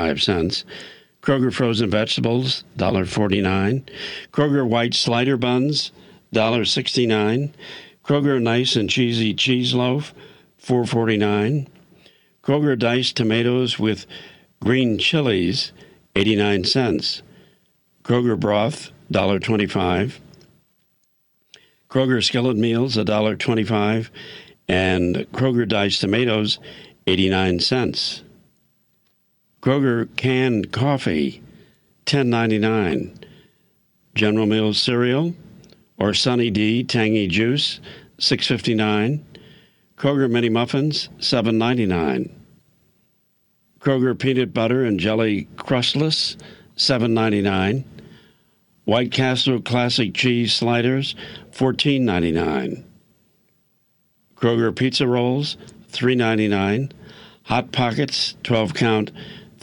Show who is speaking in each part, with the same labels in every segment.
Speaker 1: cents. Kroger frozen vegetables, $1.49. Kroger white slider buns, $1.69. Kroger nice and cheesy cheese loaf, $4.49. Kroger diced tomatoes with green chilies, 89 cents. Kroger broth, $1.25. Kroger skillet meals, $1.25. And Kroger diced tomatoes, 89 cents. Kroger canned coffee, $10.99. General Mills cereal or Sunny D tangy juice, $6.59. Kroger mini muffins, $7.99. Kroger peanut butter and jelly crustless, $7.99. White Castle classic cheese sliders, $14.99. Kroger pizza rolls, $3.99. Hot Pockets, 12 count,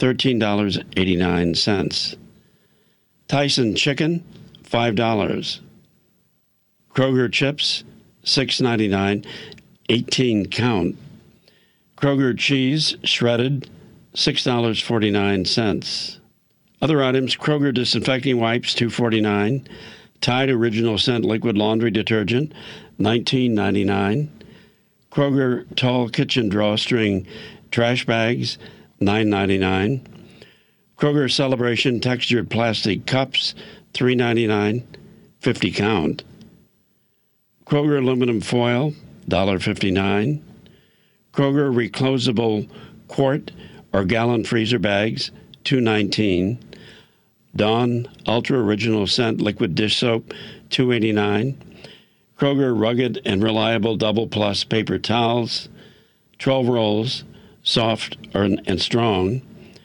Speaker 1: $13.89. Tyson chicken, $5. Kroger chips, $6.99, 18 count. Kroger cheese shredded, $6.49. Other items: Kroger disinfecting wipes, $2.49. Tide Original Scent liquid laundry detergent, $19.99. Kroger tall kitchen drawstring trash bags, $9.99. Kroger Celebration textured plastic cups, $3.99, 50 count. Kroger aluminum foil, $1.59. Kroger reclosable quart or gallon freezer bags, $2.19. Dawn Ultra Original Scent liquid dish soap, $2.89. Kroger rugged and reliable double plus paper towels, 12 rolls, soft and strong,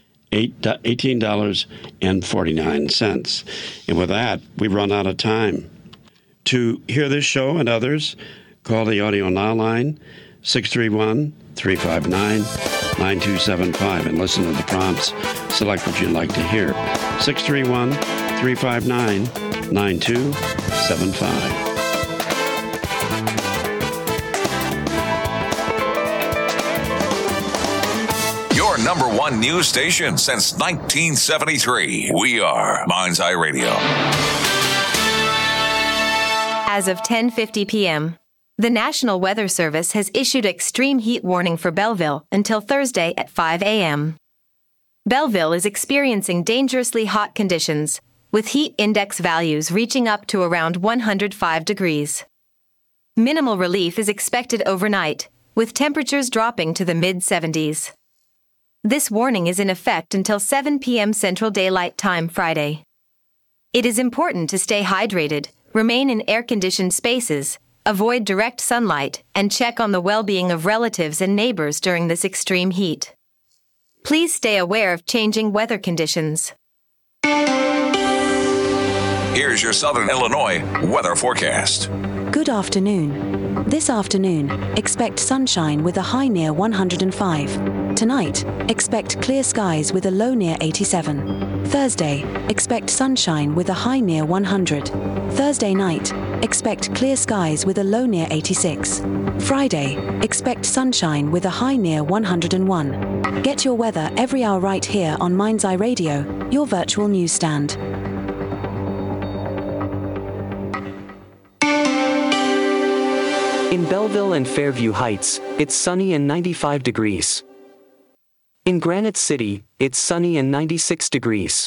Speaker 1: $18.49. And with that, we've run out of time. To hear this show and others, call the Audio Now line, 631-359-9275, and listen to the prompts. Select what you'd like to hear. 631-359-9275.
Speaker 2: Number one news station since 1973. We are Mind's Eye Radio.
Speaker 3: As of 10:50 p.m., the National Weather Service has issued extreme heat warning for Belleville until Thursday at 5 a.m. Belleville is experiencing dangerously hot conditions, with heat index values reaching up to around 105 degrees. Minimal relief is expected overnight, with temperatures dropping to the mid-70s. This warning is in effect until 7 p.m. Central Daylight Time Friday. It is important to stay hydrated, remain in air-conditioned spaces, avoid direct sunlight, and check on the well-being of relatives and neighbors during this extreme heat. Please stay aware of changing weather conditions.
Speaker 2: Here's your Southern Illinois weather forecast.
Speaker 4: Good afternoon. This afternoon, expect sunshine with a high near 105. Tonight, expect clear skies with a low near 87. Thursday, expect sunshine with a high near 100. Thursday night, expect clear skies with a low near 86. Friday, expect sunshine with a high near 101. Get your weather every hour right here on Mind's Eye Radio, your virtual newsstand.
Speaker 5: In Belleville and Fairview Heights, it's sunny and 95 degrees. In Granite City, it's sunny and 96 degrees.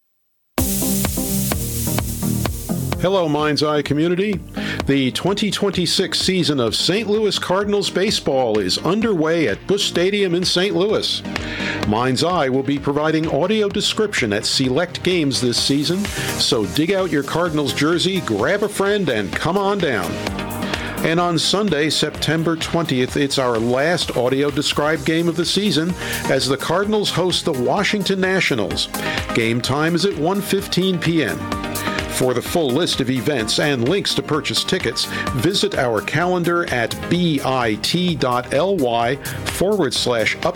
Speaker 6: Hello, Mind's Eye community. The 2026 season of St. Louis Cardinals baseball is underway at Busch Stadium in St. Louis. Mind's Eye will be providing audio description at select games this season, so dig out your Cardinals jersey, grab a friend, and come on down. And on Sunday, September 20th, it's our last audio-described game of the season as the Cardinals host the Washington Nationals. Game time is at 1:15 p.m. For the full list of events and links to purchase tickets, visit our calendar at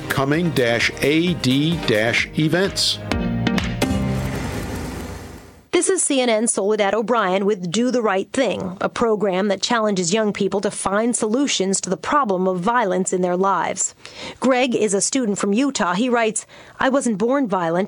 Speaker 6: bit.ly/upcoming-AD-events.
Speaker 7: This is CNN's Soledad O'Brien with Do the Right Thing, a program that challenges young people to find solutions to the problem of violence in their lives. Greg is a student from Utah. He writes, "I wasn't born violent.